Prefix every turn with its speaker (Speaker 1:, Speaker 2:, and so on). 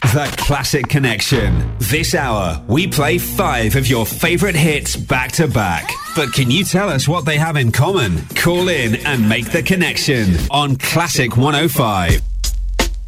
Speaker 1: The Classic Connection. This hour, we play 5 of your favourite hits back to back. But can you tell us what they have in common? Call in and make the connection on Classic 105.